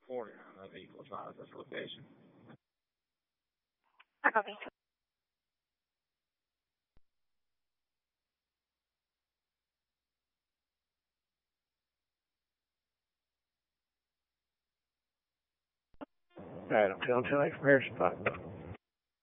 California. That vehicle is not at this location. I copy. All right, I'm feeling too late from here. Spot.